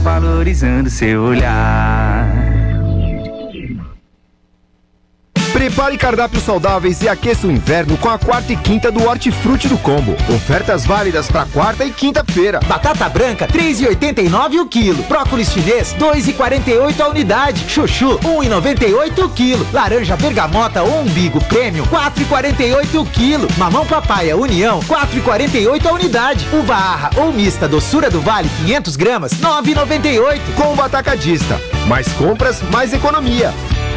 valorizando seu olhar. Prepare cardápios saudáveis e aqueça o inverno com a quarta e quinta do Hortifruti do Combo. Ofertas válidas para quarta e quinta-feira. Batata branca, 3,89 o quilo. Brócolis chinês, 2,48 a unidade. Chuchu, 1,98 o quilo. Laranja bergamota ou umbigo prêmio, 4,48 o quilo. Mamão papaya União, 4,48 a unidade. Uva arra ou mista doçura do Vale, 500 gramas, 9,98. Combo Atacadista. Mais compras, mais economia.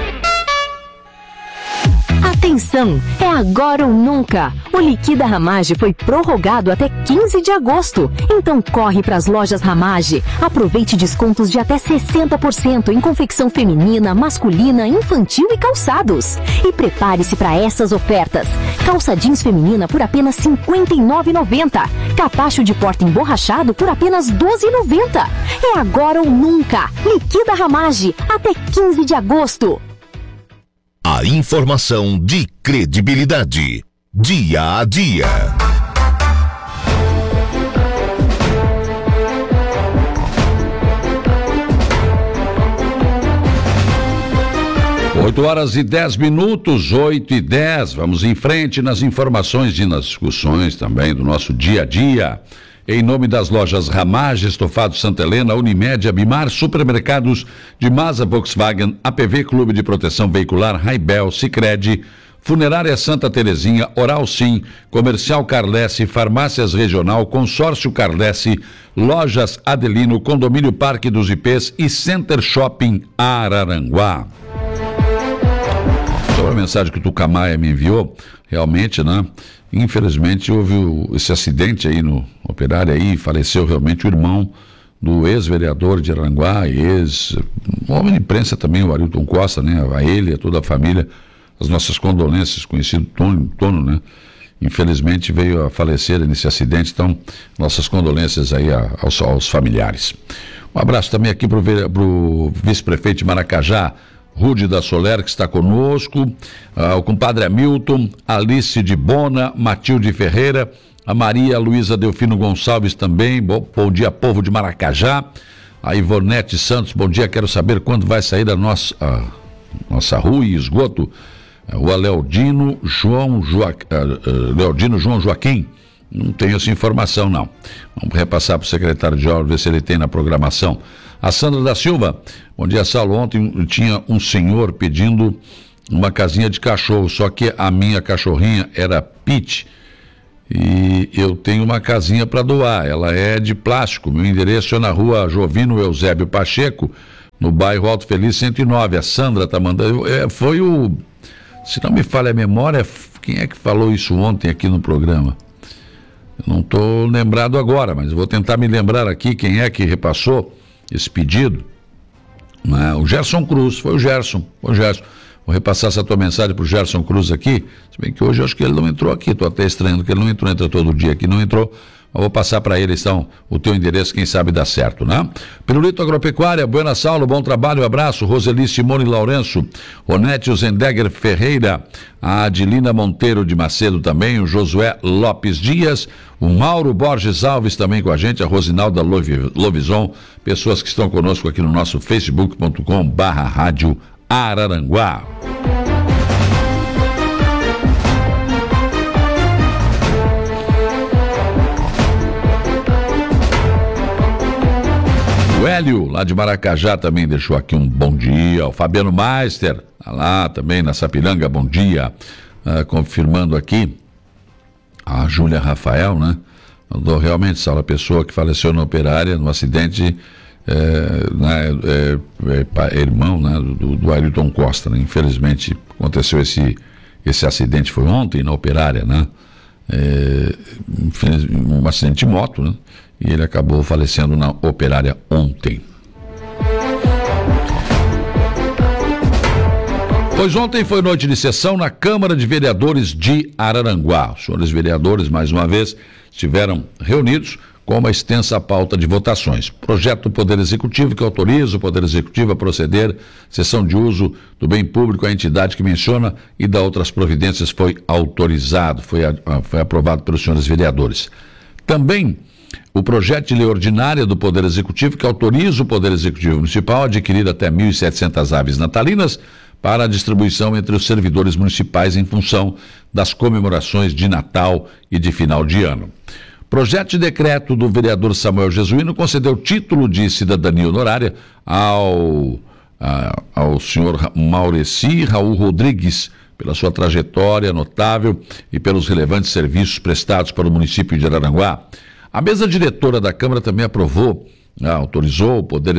Atenção, é agora ou nunca. O Liquida Ramage foi prorrogado até 15 de agosto. Então corre para as lojas Ramage. Aproveite descontos de até 60% em confecção feminina, masculina, infantil e calçados. E prepare-se para essas ofertas. Calça jeans feminina por apenas R$ 59,90. Capacho de porta emborrachado por apenas R$ 12,90. É agora ou nunca. Liquida Ramage até 15 de agosto. A informação de credibilidade, dia a dia. 8h10, 8h10. Vamos em frente nas informações e nas discussões também do nosso dia a dia. Em nome das lojas Ramage, Estofado Santa Helena, Unimed, Abimar, Supermercados de Masa, Volkswagen, APV Clube de Proteção Veicular, Raibel, Sicredi, Funerária Santa Terezinha, Oral Sim, Comercial Carlesse, Farmácias Regional, Consórcio Carlesse, Lojas Adelino, Condomínio Parque dos IPs e Center Shopping Araranguá. Sobre a mensagem que o Tucamaia me enviou, realmente, né? Infelizmente houve esse acidente aí no Operário aí, faleceu realmente o irmão do ex-vereador de Aranguá, homem de imprensa também, o Arilton Costa, né? A ele, a toda a família, as nossas condolências, conhecido Tono, né? Infelizmente veio a falecer nesse acidente, então nossas condolências aí aos familiares. Um abraço também aqui para o vice-prefeito de Maracajá, Rude da Soler, que está conosco, o compadre Hamilton, Alice de Bona, Matilde Ferreira, a Maria Luísa Delfino Gonçalves também, bom dia, povo de Maracajá, a Ivonete Santos, bom dia, quero saber quando vai sair a nossa rua e esgoto, o Leodino João Joaquim, não tenho essa informação não, vamos repassar para o secretário de obras, ver se ele tem na programação. A Sandra da Silva, bom dia, Saulo. Ontem tinha um senhor pedindo uma casinha de cachorro, só que a minha cachorrinha era Pete e eu tenho uma casinha para doar, ela é de plástico, meu endereço é na rua Jovino Eusébio Pacheco, no bairro Alto Feliz 109, a Sandra está mandando, se não me falha a memória, quem é que falou isso ontem aqui no programa? Eu não estou lembrado agora, mas vou tentar me lembrar aqui quem é que repassou esse pedido, né? O Gerson Cruz, foi o Gerson. Vou repassar essa tua mensagem pro Gerson Cruz aqui, se bem que hoje eu acho que ele não entrou aqui, estou até estranhando que ele não entra todo dia aqui, não entrou, mas vou passar para ele então o teu endereço, quem sabe dá certo, né? Pirulito Agropecuária, Buena Saulo, bom trabalho, abraço, Roseli Simone Lourenço, Onete Zendegger Ferreira, a Adilina Monteiro de Macedo também, o Josué Lopes Dias, o Mauro Borges Alves também com a gente, a Rosinalda Lovison, pessoas que estão conosco aqui no nosso facebook.com/rádio Araranguá. O Hélio, lá de Maracajá, também deixou aqui um bom dia. O Fabiano Meister, lá também na Sapiranga, bom dia. Confirmando aqui, a Júlia Rafael, né? Mandou realmente, Saulo, a pessoa que faleceu na Operária, no acidente, irmão, né, do Arilton Costa, né? Infelizmente, aconteceu esse acidente, foi ontem na Operária, né? Um acidente de moto, né? E ele acabou falecendo na Operária ontem. Pois ontem foi noite de sessão na Câmara de Vereadores de Araranguá. Os senhores vereadores, mais uma vez, estiveram reunidos com uma extensa pauta de votações. Projeto do Poder Executivo que autoriza o Poder Executivo a proceder, cessão de uso do bem público à entidade que menciona e da outras providências foi autorizado, foi aprovado pelos senhores vereadores. Também o projeto de lei ordinária do Poder Executivo que autoriza o Poder Executivo Municipal a adquirir até 1.700 aves natalinas para a distribuição entre os servidores municipais em função das comemorações de Natal e de final de ano. Projeto de decreto do vereador Samuel Jesuíno concedeu título de cidadania honorária ao senhor Maureci Raul Rodrigues, pela sua trajetória notável e pelos relevantes serviços prestados para o município de Araranguá. A mesa diretora da Câmara também autorizou o Poder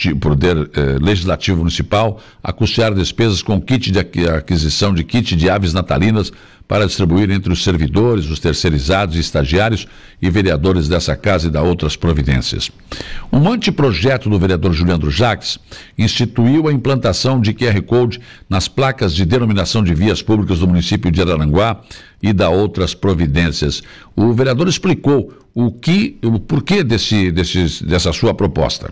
Legislativo Municipal a custear despesas com kit de aquisição de kit de aves natalinas para distribuir entre os servidores, os terceirizados e estagiários e vereadores dessa casa e da outras providências. Um anteprojeto do vereador Juliandro Jacques instituiu a implantação de QR Code nas placas de denominação de vias públicas do município de Araranguá e da outras providências. O vereador explicou o porquê dessa sua proposta.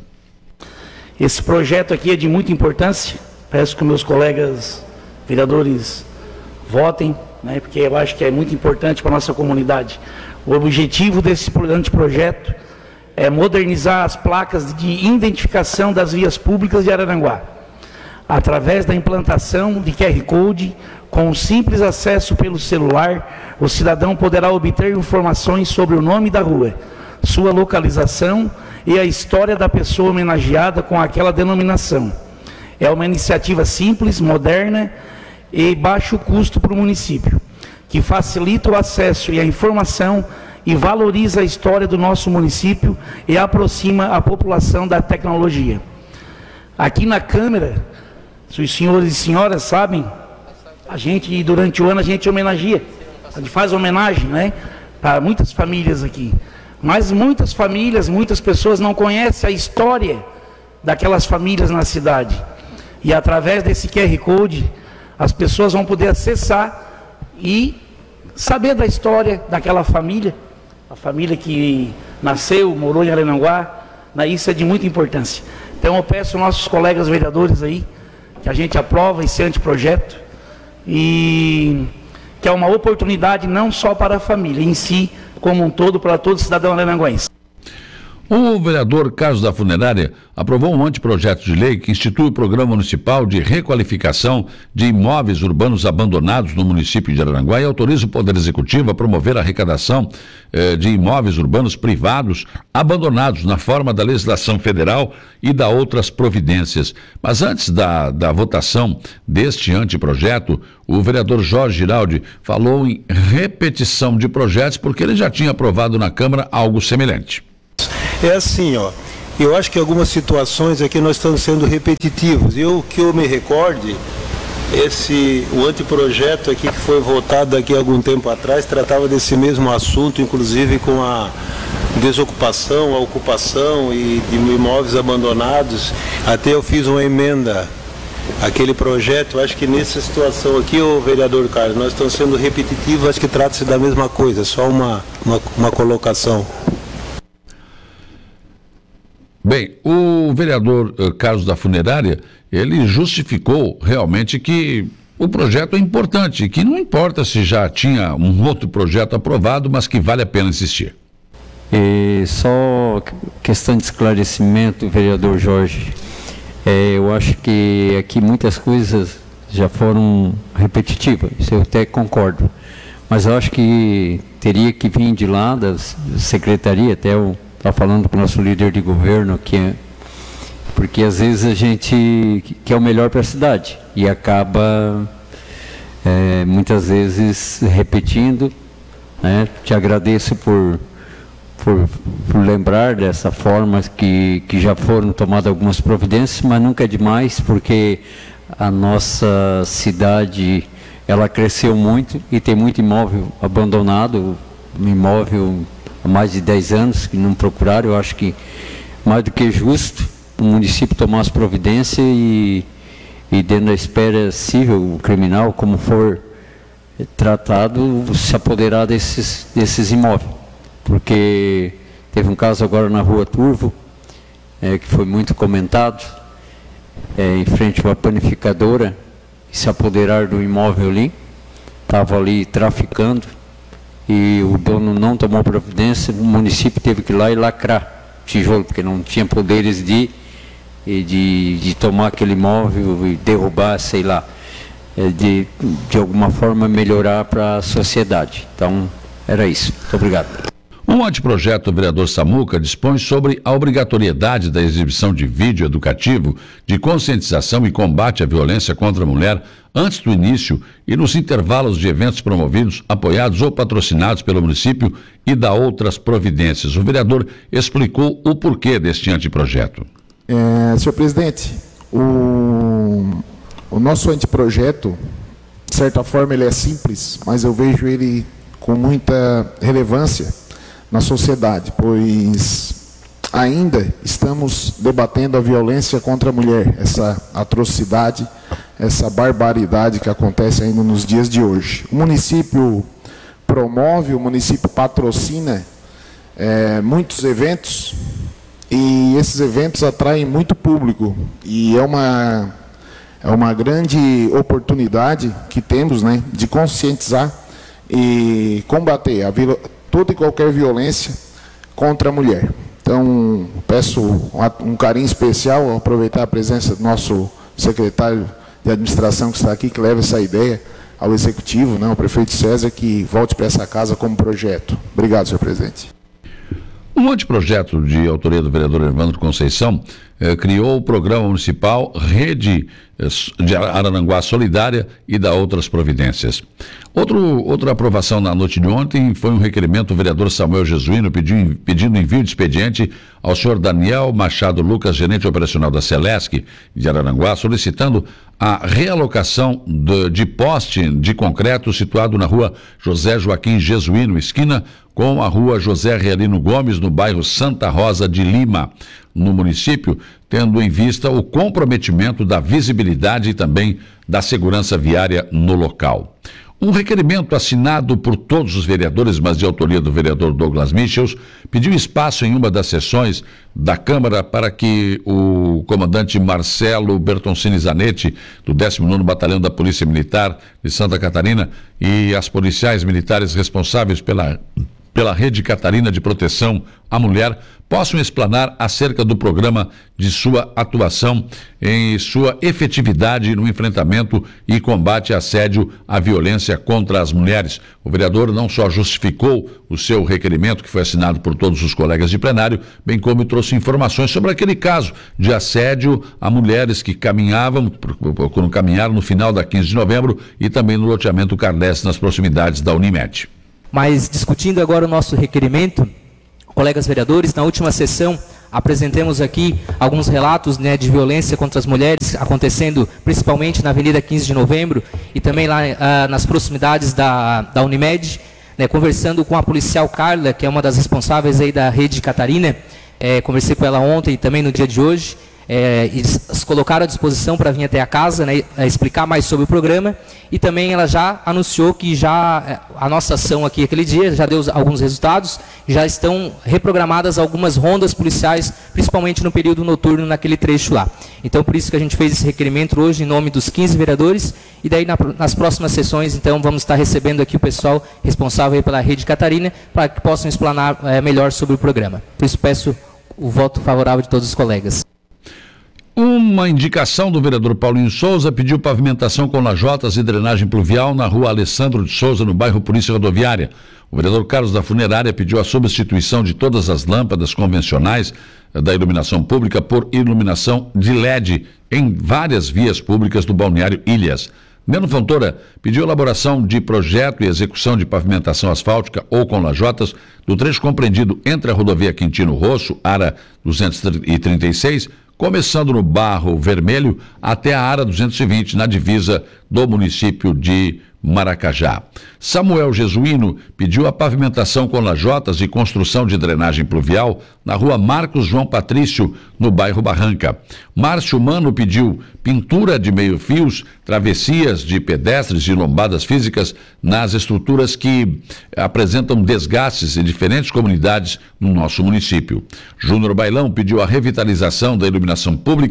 Esse projeto aqui é de muita importância. Peço que meus colegas vereadores votem, porque eu acho que é muito importante para a nossa comunidade. O objetivo desse anteprojeto é modernizar as placas de identificação das vias públicas de Araranguá, através da implantação de QR Code. Com um simples acesso pelo celular, o cidadão poderá obter informações sobre o nome da rua, sua localização e a história da pessoa homenageada com aquela denominação. É uma iniciativa simples, moderna e baixo custo para o município, que facilita o acesso e a informação e valoriza a história do nosso município e aproxima a população da tecnologia. Aqui na Câmara, se os senhores e senhoras sabem, durante o ano, a gente homenageia, a gente faz homenagem, para muitas famílias aqui. Mas muitas famílias, muitas pessoas não conhecem a história daquelas famílias na cidade. E através desse QR Code, as pessoas vão poder acessar e saber da história daquela família, a família que nasceu, morou em Araranguá, isso é de muita importância. Então eu peço aos nossos colegas vereadores aí, que a gente aprova esse anteprojeto, e que é uma oportunidade não só para a família em si, como um todo, para todo cidadão araranguense. O vereador Carlos da Funerária aprovou um anteprojeto de lei que institui o Programa Municipal de Requalificação de Imóveis Urbanos Abandonados no município de Araranguá e autoriza o Poder Executivo a promover a arrecadação de imóveis urbanos privados abandonados na forma da legislação federal e da outras providências. Mas antes da votação deste anteprojeto, o vereador Jorge Giraldi falou em repetição de projetos porque ele já tinha aprovado na Câmara algo semelhante. É assim, eu acho que algumas situações aqui nós estamos sendo repetitivos. Que eu me recorde, o anteprojeto aqui que foi votado aqui há algum tempo atrás tratava desse mesmo assunto, inclusive com a desocupação, a ocupação e de imóveis abandonados. Até eu fiz uma emenda àquele projeto. Acho que nessa situação aqui, vereador Carlos, nós estamos sendo repetitivos, acho que trata-se da mesma coisa, só uma colocação. Bem, o vereador Carlos da Funerária, ele justificou realmente que o projeto é importante, que não importa se já tinha um outro projeto aprovado, mas que vale a pena insistir. Só questão de esclarecimento, vereador Jorge, eu acho que aqui muitas coisas já foram repetitivas, isso eu até concordo, mas eu acho que teria que vir de lá da secretaria, até o está falando com o nosso líder de governo, porque às vezes a gente quer o melhor para a cidade e acaba muitas vezes repetindo. Te agradeço por lembrar dessa forma que já foram tomadas algumas providências, mas nunca é demais, porque a nossa cidade ela cresceu muito e tem muito imóvel abandonado, imóvel há mais de 10 anos que não procuraram. Eu acho que mais do que justo o município tomar as providências e dentro da esfera civil, criminal, como for tratado, se apoderar desses imóveis. Porque teve um caso agora na Rua Turvo, que foi muito comentado, em frente a uma panificadora, que se apoderaram do imóvel ali, estava ali traficando, e o dono não tomou providência, o município teve que ir lá e lacrar tijolo, porque não tinha poderes de tomar aquele imóvel e derrubar, sei lá, de alguma forma melhorar para a sociedade. Então, era isso. Muito obrigado. Um anteprojeto do vereador Samuca dispõe sobre a obrigatoriedade da exibição de vídeo educativo de conscientização e combate à violência contra a mulher antes do início e nos intervalos de eventos promovidos, apoiados ou patrocinados pelo município e da outras providências. O vereador explicou o porquê deste anteprojeto. Senhor presidente, o nosso anteprojeto, de certa forma, ele é simples, mas eu vejo ele com muita relevância na sociedade, pois ainda estamos debatendo a violência contra a mulher, essa atrocidade, essa barbaridade que acontece ainda nos dias de hoje. O município promove, o município patrocina muitos eventos, e esses eventos atraem muito público, e é uma grande oportunidade que temos, né, de conscientizar e combater toda e qualquer violência contra a mulher. Então, peço um carinho especial, aproveitar a presença do nosso secretário de administração que está aqui, que leva essa ideia ao executivo, né, ao prefeito César, que volte para essa casa como projeto. Obrigado, senhor presidente. Um anteprojeto de autoria do vereador Evandro Conceição criou o programa municipal Rede de Araranguá Solidária e da outras providências. Outra aprovação na noite de ontem foi um requerimento do vereador Samuel Jesuíno pedindo envio de expediente ao senhor Daniel Machado Lucas, gerente operacional da Celesc de Araranguá, solicitando a realocação de poste de concreto situado na rua José Joaquim Jesuíno, esquina com a rua José Realino Gomes, no bairro Santa Rosa de Lima, no município, tendo em vista o comprometimento da visibilidade e também da segurança viária no local. Um requerimento assinado por todos os vereadores, mas de autoria do vereador Douglas Michels, pediu espaço em uma das sessões da Câmara para que o comandante Marcelo Bertoncini Zanetti, do 19º Batalhão da Polícia Militar de Santa Catarina, e as policiais militares responsáveis pela Rede Catarina de Proteção à Mulher possam explanar acerca do programa, de sua atuação em sua efetividade no enfrentamento e combate a assédio à violência contra as mulheres. O vereador não só justificou o seu requerimento, que foi assinado por todos os colegas de plenário, bem como trouxe informações sobre aquele caso de assédio a mulheres que caminharam no final da 15 de novembro e também no loteamento Carles, nas proximidades da Unimed. Mas discutindo agora o nosso requerimento, colegas vereadores, na última sessão apresentamos aqui alguns relatos, né, de violência contra as mulheres acontecendo principalmente na Avenida 15 de Novembro e também lá nas proximidades da Unimed, né, conversando com a policial Carla, que é uma das responsáveis aí da Rede Catarina. Conversei com ela ontem e também no dia de hoje. E se colocaram à disposição para vir até a casa, né, explicar mais sobre o programa, e também ela já anunciou que a nossa ação aqui aquele dia já deu alguns resultados, já estão reprogramadas algumas rondas policiais, principalmente no período noturno naquele trecho lá. Então por isso que a gente fez esse requerimento hoje em nome dos 15 vereadores, e daí nas próximas sessões então vamos estar recebendo aqui o pessoal responsável aí pela Rede Catarina para que possam explanar melhor sobre o programa. Por isso peço o voto favorável de todos os colegas. Uma indicação do vereador Paulinho Souza pediu pavimentação com lajotas e drenagem pluvial na rua Alessandro de Souza, no bairro Polícia Rodoviária. O vereador Carlos da Funerária pediu a substituição de todas as lâmpadas convencionais da iluminação pública por iluminação de LED em várias vias públicas do balneário Ilhas. Neno Fontoura pediu elaboração de projeto e execução de pavimentação asfáltica ou com lajotas do trecho compreendido entre a rodovia Quintino Rosso, área 236, começando no Barro Vermelho até a área 220, na divisa do município de Maracajá. Samuel Jesuíno pediu a pavimentação com lajotas e construção de drenagem pluvial na rua Marcos João Patrício, no bairro Barranca. Márcio Mano pediu pintura de meio-fios, travessias de pedestres e lombadas físicas nas estruturas que apresentam desgastes em diferentes comunidades no nosso município. Júnior Bailão pediu a revitalização da iluminação pública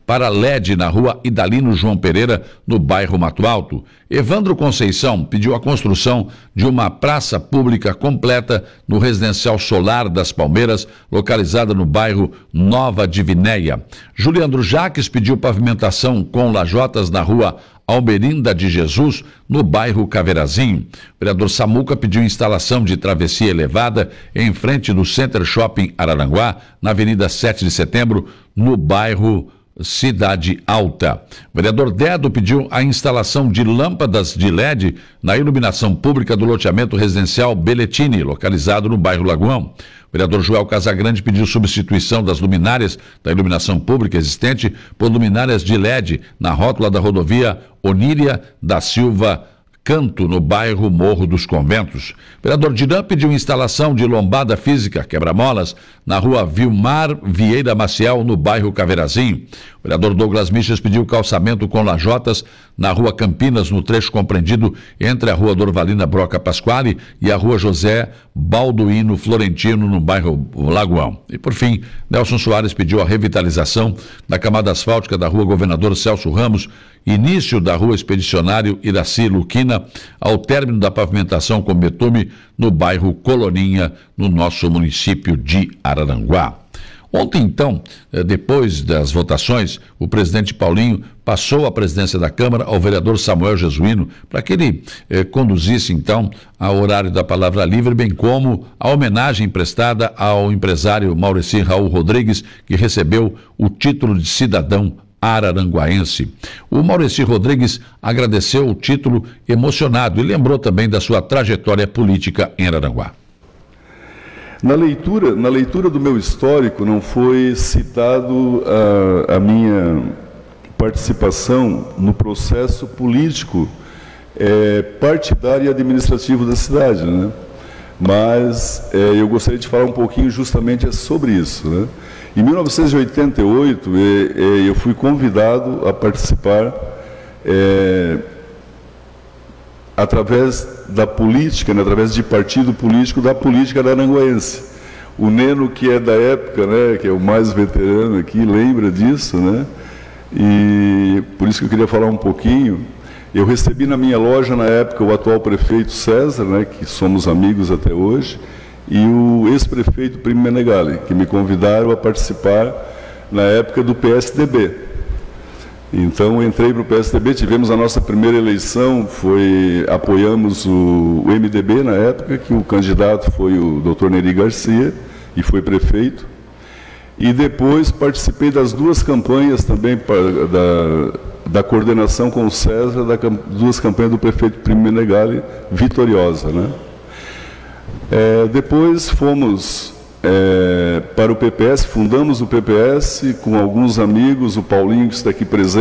para LED na rua Idalino João Pereira, no bairro Mato Alto. Evandro Conceição pediu a construção de uma praça pública completa no residencial Solar das Palmeiras, localizada no bairro Nova Divinéia. Juliandro Jaques pediu pavimentação com lajotas na rua Almerinda de Jesus, no bairro Caveirazinho. O vereador Samuca pediu instalação de travessia elevada em frente do Center Shopping Araranguá, na Avenida 7 de Setembro, no bairro Cidade Alta. O vereador Dedo pediu a instalação de lâmpadas de LED na iluminação pública do loteamento residencial Beletini, localizado no bairro Lagoão. O vereador Joel Casagrande pediu substituição das luminárias da iluminação pública existente por luminárias de LED na rótula da rodovia Oníria da Silva Canto, no bairro Morro dos Conventos. O vereador Dirã pediu instalação de lombada física, quebra-molas, na rua Vilmar Vieira Maciel, no bairro Caveirazinho. O vereador Douglas Michas pediu calçamento com lajotas na rua Campinas, no trecho compreendido entre a rua Dorvalina Broca Pasquale e a rua José Balduino Florentino, no bairro Lagoão. E, por fim, Nelson Soares pediu a revitalização da camada asfáltica da rua Governador Celso Ramos, início da rua Expedicionário Iraci Luquina, ao término da pavimentação com betume no bairro Coloninha, no nosso município de Araranguá. Ontem, então, depois das votações, o presidente Paulinho passou a presidência da Câmara ao vereador Samuel Jesuíno para que ele conduzisse, então, ao horário da palavra livre, bem como a homenagem prestada ao empresário Maurici Raul Rodrigues, que recebeu o título de cidadão araranguaense. O Maurici Rodrigues agradeceu o título emocionado e lembrou também da sua trajetória política em Araranguá. Na leitura do meu histórico não foi citado a minha participação no processo político partidário e administrativo da cidade, né? Mas eu gostaria de falar um pouquinho justamente sobre isso, né? Em 1988, eu fui convidado a participar, através da política, né, através de partido político, da política araranguaense. O Neno, que é da época, né, que é o mais veterano aqui, lembra disso, né? E por isso que eu queria falar um pouquinho. Eu recebi na minha loja, na época, o atual prefeito César, né, que somos amigos até hoje, e o ex-prefeito Primo Menegali, que me convidaram a participar na época do PSDB. Então, eu entrei para o PSDB, tivemos a nossa primeira eleição, apoiamos o MDB na época, que o candidato foi o Dr. Neri Garcia, e foi prefeito. E depois participei das duas campanhas também, da coordenação com o César, das duas campanhas do prefeito Primo Menegali, vitoriosa, né? Depois fomos para o PPS, fundamos o PPS com alguns amigos, o Paulinho, que está aqui presente,